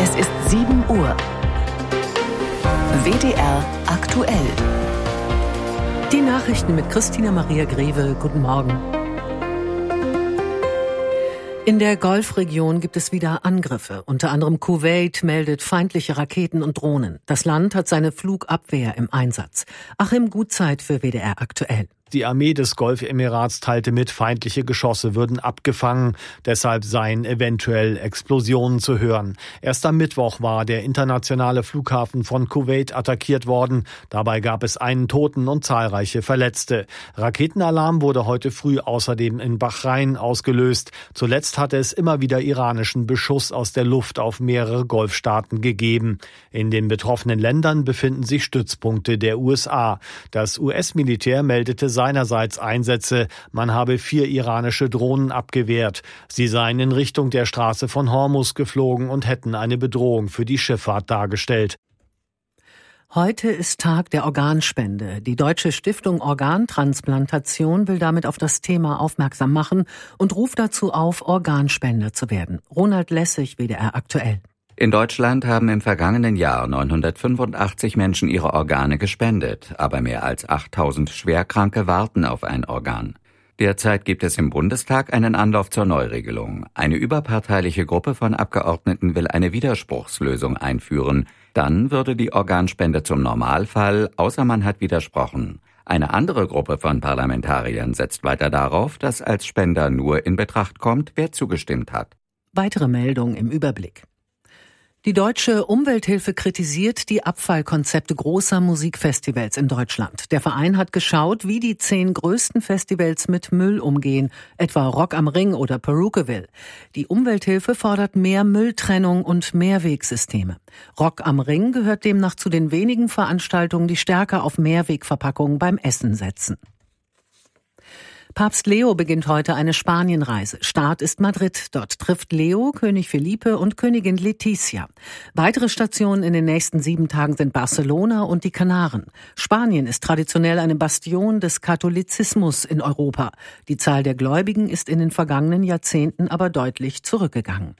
Es ist 7 Uhr. WDR aktuell. Die Nachrichten mit Christina Maria Greve. Guten Morgen. In der Golfregion gibt es wieder Angriffe. Unter anderem Kuwait meldet feindliche Raketen und Drohnen. Das Land hat seine Flugabwehr im Einsatz. Achim Gutzeit für WDR aktuell. Die Armee des Golfemirats teilte mit, feindliche Geschosse würden abgefangen. Deshalb seien eventuell Explosionen zu hören. Erst am Mittwoch war der internationale Flughafen von Kuwait attackiert worden. Dabei gab es einen Toten und zahlreiche Verletzte. Raketenalarm wurde heute früh außerdem in Bahrain ausgelöst. Zuletzt hatte es immer wieder iranischen Beschuss aus der Luft auf mehrere Golfstaaten gegeben. In den betroffenen Ländern befinden sich Stützpunkte der USA. Das US-Militär meldete seinerseits Einsätze. Man habe 4 iranische Drohnen abgewehrt. Sie seien in Richtung der Straße von Hormuz geflogen und hätten eine Bedrohung für die Schifffahrt dargestellt. Heute ist Tag der Organspende. Die Deutsche Stiftung Organtransplantation will damit auf das Thema aufmerksam machen und ruft dazu auf, Organspender zu werden. Ronald Lessig, WDR aktuell. In Deutschland haben im vergangenen Jahr 985 Menschen ihre Organe gespendet, aber mehr als 8000 Schwerkranke warten auf ein Organ. Derzeit gibt es im Bundestag einen Anlauf zur Neuregelung. Eine überparteiliche Gruppe von Abgeordneten will eine Widerspruchslösung einführen. Dann würde die Organspende zum Normalfall, außer man hat widersprochen. Eine andere Gruppe von Parlamentariern setzt weiter darauf, dass als Spender nur in Betracht kommt, wer zugestimmt hat. Weitere Meldungen im Überblick. Die Deutsche Umwelthilfe kritisiert die Abfallkonzepte großer Musikfestivals in Deutschland. Der Verein hat geschaut, wie die 10 größten Festivals mit Müll umgehen, etwa Rock am Ring oder Perukaville. Die Umwelthilfe fordert mehr Mülltrennung und Mehrwegsysteme. Rock am Ring gehört demnach zu den wenigen Veranstaltungen, die stärker auf Mehrwegverpackungen beim Essen setzen. Papst Leo beginnt heute eine Spanienreise. Start ist Madrid. Dort trifft Leo König Felipe und Königin Letizia. Weitere Stationen in den nächsten 7 Tagen sind Barcelona und die Kanaren. Spanien ist traditionell eine Bastion des Katholizismus in Europa. Die Zahl der Gläubigen ist in den vergangenen Jahrzehnten aber deutlich zurückgegangen.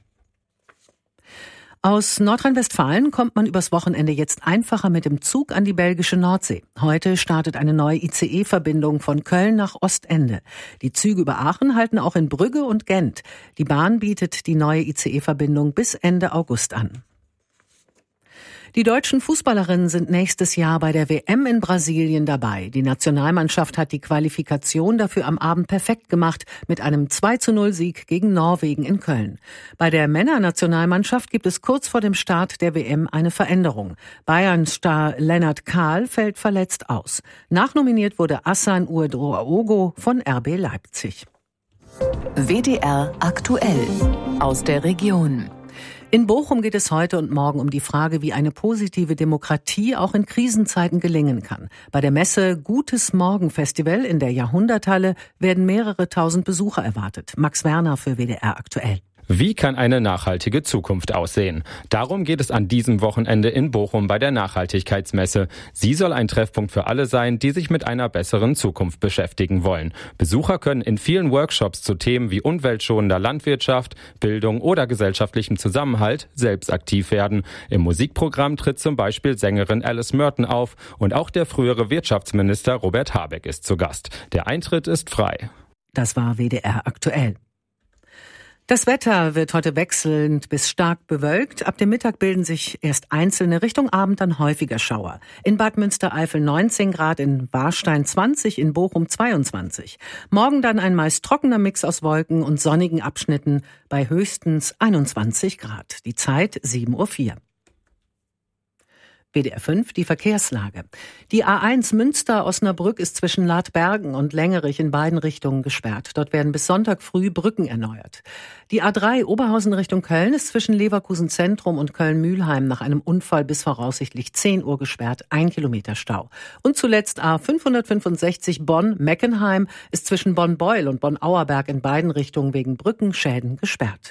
Aus Nordrhein-Westfalen kommt man übers Wochenende jetzt einfacher mit dem Zug an die belgische Nordsee. Heute startet eine neue ICE-Verbindung von Köln nach Ostende. Die Züge über Aachen halten auch in Brügge und Gent. Die Bahn bietet die neue ICE-Verbindung bis Ende August an. Die deutschen Fußballerinnen sind nächstes Jahr bei der WM in Brasilien dabei. Die Nationalmannschaft hat die Qualifikation dafür am Abend perfekt gemacht mit einem 2:0-Sieg gegen Norwegen in Köln. Bei der Männernationalmannschaft gibt es kurz vor dem Start der WM eine Veränderung. Bayern-Star Lennart Kahl fällt verletzt aus. Nachnominiert wurde Hassan Uedraogo von RB Leipzig. WDR aktuell aus der Region. In Bochum geht es heute und morgen um die Frage, wie eine positive Demokratie auch in Krisenzeiten gelingen kann. Bei der Messe Gutes Morgen Festival in der Jahrhunderthalle werden mehrere tausend Besucher erwartet. Max Werner für WDR aktuell. Wie kann eine nachhaltige Zukunft aussehen? Darum geht es an diesem Wochenende in Bochum bei der Nachhaltigkeitsmesse. Sie soll ein Treffpunkt für alle sein, die sich mit einer besseren Zukunft beschäftigen wollen. Besucher können in vielen Workshops zu Themen wie umweltschonender Landwirtschaft, Bildung oder gesellschaftlichem Zusammenhalt selbst aktiv werden. Im Musikprogramm tritt zum Beispiel Sängerin Alice Merton auf und auch der frühere Wirtschaftsminister Robert Habeck ist zu Gast. Der Eintritt ist frei. Das war WDR aktuell. Das Wetter wird heute wechselnd bis stark bewölkt. Ab dem Mittag bilden sich erst einzelne, Richtung Abend dann häufiger Schauer. In Bad Münstereifel 19 Grad, in Warstein 20, in Bochum 22. Morgen dann ein meist trockener Mix aus Wolken und sonnigen Abschnitten bei höchstens 21 Grad. Die Zeit 7:04 Uhr. WDR 5, die Verkehrslage. Die A1 Münster-Osnabrück ist zwischen Ladbergen und Längerich in beiden Richtungen gesperrt. Dort werden bis Sonntag früh Brücken erneuert. Die A3 Oberhausen Richtung Köln ist zwischen Leverkusen Zentrum und Köln-Mühlheim nach einem Unfall bis voraussichtlich 10 Uhr gesperrt, 1 Kilometer Stau. Und zuletzt A565 Bonn-Meckenheim ist zwischen Bonn-Beul und Bonn-Auerberg in beiden Richtungen wegen Brückenschäden gesperrt.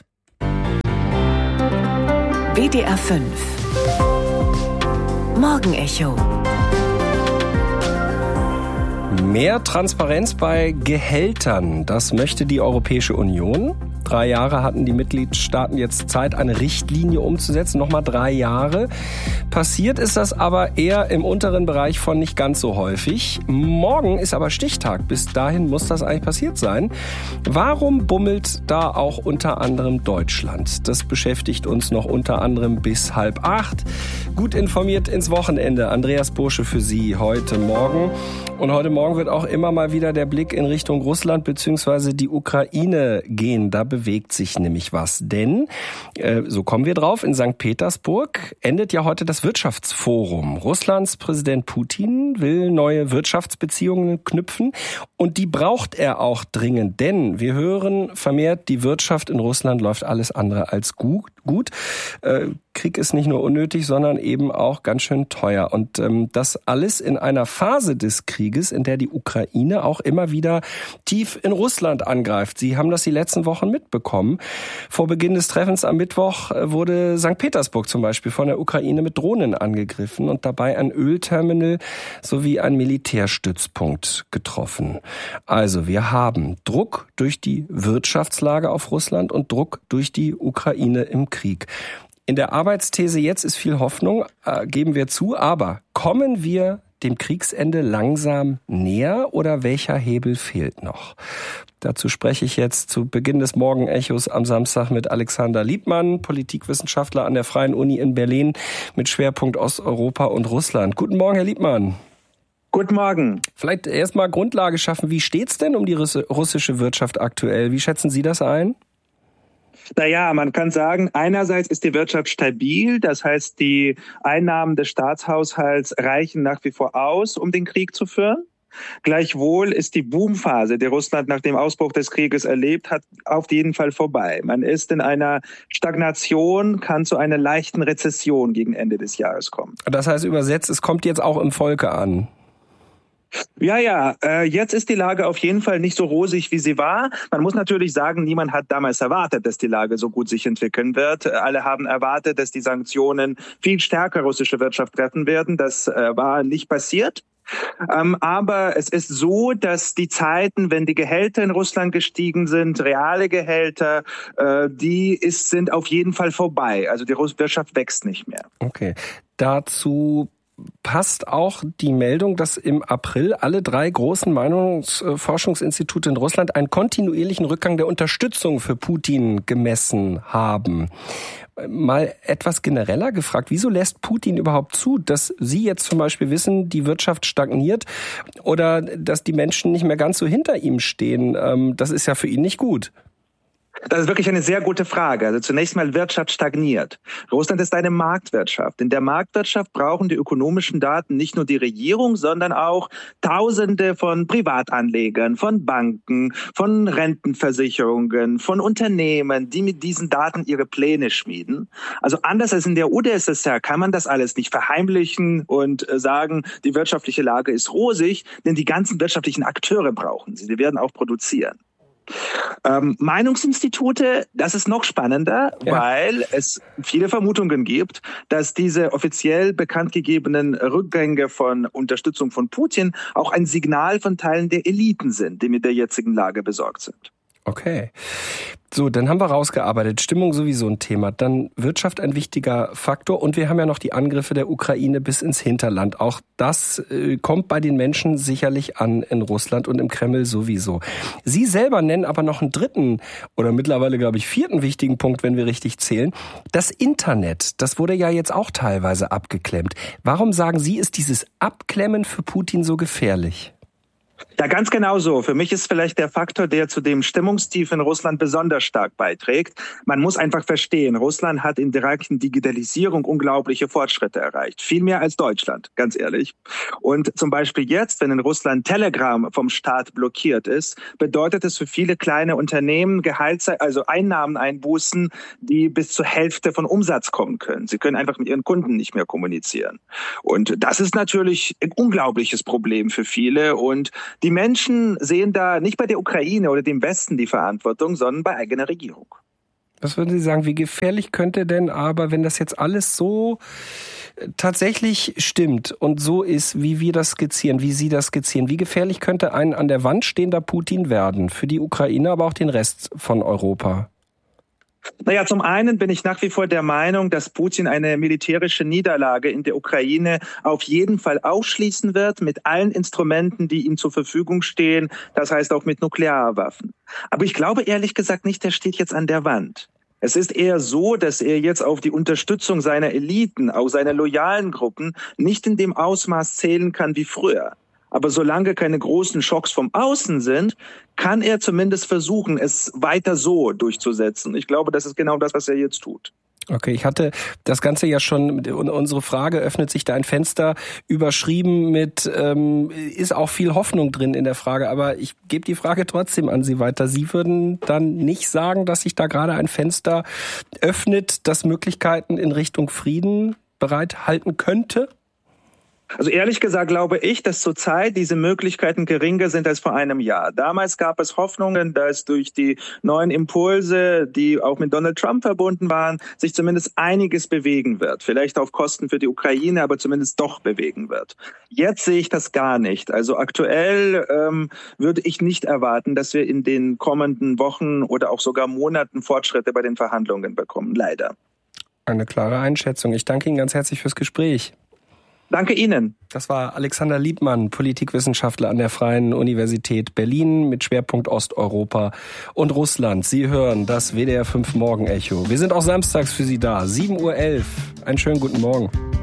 WDR 5 Morgenecho. Mehr Transparenz bei Gehältern, das möchte die Europäische Union. 3 Jahre hatten die Mitgliedstaaten jetzt Zeit, eine Richtlinie umzusetzen. Nochmal 3 Jahre. Passiert ist das aber eher im unteren Bereich von nicht ganz so häufig. Morgen ist aber Stichtag. Bis dahin muss das eigentlich passiert sein. Warum bummelt da auch unter anderem Deutschland? Das beschäftigt uns noch unter anderem bis 7:30. Gut informiert ins Wochenende. Andreas Bursche für Sie heute Morgen. Und heute Morgen wird auch immer mal wieder der Blick in Richtung Russland bzw. die Ukraine gehen. Da bewegt sich nämlich was. Denn, so kommen wir drauf, in St. Petersburg endet ja heute das Wirtschaftsforum. Russlands Präsident Putin will neue Wirtschaftsbeziehungen knüpfen. Und die braucht er auch dringend. Denn wir hören vermehrt, die Wirtschaft in Russland läuft alles andere als gut. Krieg ist nicht nur unnötig, sondern eben auch ganz schön teuer. Und das alles in einer Phase des Krieges, in der die Ukraine auch immer wieder tief in Russland angreift. Sie haben das die letzten Wochen mitbekommen. Vor Beginn des Treffens am Mittwoch wurde St. Petersburg zum Beispiel von der Ukraine mit Drohnen angegriffen und dabei ein Ölterminal sowie ein Militärstützpunkt getroffen. Also wir haben Druck durch die Wirtschaftslage auf Russland und Druck durch die Ukraine im Krieg. In der Arbeitsthese jetzt ist viel Hoffnung, geben wir zu, aber kommen wir dem Kriegsende langsam näher oder welcher Hebel fehlt noch? Dazu spreche ich jetzt zu Beginn des Morgenechos am Samstag mit Alexander Liebmann, Politikwissenschaftler an der Freien Uni in Berlin mit Schwerpunkt Osteuropa und Russland. Guten Morgen, Herr Liebmann. Guten Morgen. Vielleicht erstmal Grundlage schaffen. Wie steht's denn um die russische Wirtschaft aktuell? Wie schätzen Sie das ein? Naja, man kann sagen, einerseits ist die Wirtschaft stabil. Das heißt, die Einnahmen des Staatshaushalts reichen nach wie vor aus, um den Krieg zu führen. Gleichwohl ist die Boomphase, die Russland nach dem Ausbruch des Krieges erlebt hat, auf jeden Fall vorbei. Man ist in einer Stagnation, kann zu einer leichten Rezession gegen Ende des Jahres kommen. Das heißt übersetzt, es kommt jetzt auch im Volke an. Ja, jetzt ist die Lage auf jeden Fall nicht so rosig, wie sie war. Man muss natürlich sagen, niemand hat damals erwartet, dass die Lage so gut sich entwickeln wird. Alle haben erwartet, dass die Sanktionen viel stärker russische Wirtschaft treffen werden. Das war nicht passiert. Aber es ist so, dass die Zeiten, wenn die Gehälter in Russland gestiegen sind, reale Gehälter, sind auf jeden Fall vorbei. Also die Wirtschaft wächst nicht mehr. Okay, dazu passt auch die Meldung, dass im April alle 3 großen Meinungsforschungsinstitute in Russland einen kontinuierlichen Rückgang der Unterstützung für Putin gemessen haben. Mal etwas genereller gefragt, wieso lässt Putin überhaupt zu, dass Sie jetzt zum Beispiel wissen, die Wirtschaft stagniert oder dass die Menschen nicht mehr ganz so hinter ihm stehen? Das ist ja für ihn nicht gut. Das ist wirklich eine sehr gute Frage. Also zunächst mal, Wirtschaft stagniert. Russland ist eine Marktwirtschaft. In der Marktwirtschaft brauchen die ökonomischen Daten nicht nur die Regierung, sondern auch Tausende von Privatanlegern, von Banken, von Rentenversicherungen, von Unternehmen, die mit diesen Daten ihre Pläne schmieden. Also anders als in der UdSSR kann man das alles nicht verheimlichen und sagen, die wirtschaftliche Lage ist rosig, denn die ganzen wirtschaftlichen Akteure brauchen sie. Die werden auch produzieren. Meinungsinstitute, das ist noch spannender, weil es viele Vermutungen gibt, dass diese offiziell bekannt gegebenen Rückgänge von Unterstützung von Putin auch ein Signal von Teilen der Eliten sind, die mit der jetzigen Lage besorgt sind. Okay. So, dann haben wir rausgearbeitet. Stimmung sowieso ein Thema. Dann Wirtschaft ein wichtiger Faktor. Und wir haben ja noch die Angriffe der Ukraine bis ins Hinterland. Auch das kommt bei den Menschen sicherlich an in Russland und im Kreml sowieso. Sie selber nennen aber noch einen 3. oder mittlerweile, glaube ich, 4. wichtigen Punkt, wenn wir richtig zählen. Das Internet, das wurde ja jetzt auch teilweise abgeklemmt. Warum sagen Sie, ist dieses Abklemmen für Putin so gefährlich? Ja, ganz genau so. Für mich ist vielleicht der Faktor, der zu dem Stimmungstief in Russland besonders stark beiträgt. Man muss einfach verstehen, Russland hat in der Digitalisierung unglaubliche Fortschritte erreicht. Viel mehr als Deutschland, ganz ehrlich. Und zum Beispiel jetzt, wenn in Russland Telegram vom Staat blockiert ist, bedeutet es für viele kleine Unternehmen Einnahmen einbußen, die bis zur Hälfte von Umsatz kommen können. Sie können einfach mit ihren Kunden nicht mehr kommunizieren. Und das ist natürlich ein unglaubliches Problem für viele. Und die Menschen sehen da nicht bei der Ukraine oder dem Westen die Verantwortung, sondern bei eigener Regierung. Was würden Sie sagen, wie gefährlich könnte denn aber, wenn das jetzt alles so tatsächlich stimmt und so ist, wie wir das skizzieren, wie Sie das skizzieren, wie gefährlich könnte ein an der Wand stehender Putin werden für die Ukraine, aber auch den Rest von Europa? Naja, zum einen bin ich nach wie vor der Meinung, dass Putin eine militärische Niederlage in der Ukraine auf jeden Fall ausschließen wird, mit allen Instrumenten, die ihm zur Verfügung stehen, das heißt auch mit Nuklearwaffen. Aber ich glaube ehrlich gesagt nicht, der steht jetzt an der Wand. Es ist eher so, dass er jetzt auf die Unterstützung seiner Eliten, auch seiner loyalen Gruppen, nicht in dem Ausmaß zählen kann wie früher. Aber solange keine großen Schocks vom Außen sind, kann er zumindest versuchen, es weiter so durchzusetzen. Ich glaube, das ist genau das, was er jetzt tut. Okay, ich hatte das Ganze ja schon, unsere Frage, öffnet sich da ein Fenster, überschrieben mit, ist auch viel Hoffnung drin in der Frage, aber ich gebe die Frage trotzdem an Sie weiter. Sie würden dann nicht sagen, dass sich da gerade ein Fenster öffnet, das Möglichkeiten in Richtung Frieden bereithalten könnte? Also ehrlich gesagt glaube ich, dass zurzeit diese Möglichkeiten geringer sind als vor einem Jahr. Damals gab es Hoffnungen, dass durch die neuen Impulse, die auch mit Donald Trump verbunden waren, sich zumindest einiges bewegen wird. Vielleicht auf Kosten für die Ukraine, aber zumindest doch bewegen wird. Jetzt sehe ich das gar nicht. Also aktuell würde ich nicht erwarten, dass wir in den kommenden Wochen oder auch sogar Monaten Fortschritte bei den Verhandlungen bekommen. Leider. Eine klare Einschätzung. Ich danke Ihnen ganz herzlich fürs Gespräch. Danke Ihnen. Das war Alexander Liebmann, Politikwissenschaftler an der Freien Universität Berlin mit Schwerpunkt Osteuropa und Russland. Sie hören das WDR 5 Morgen-Echo. Wir sind auch samstags für Sie da, 7:11 Uhr. Einen schönen guten Morgen.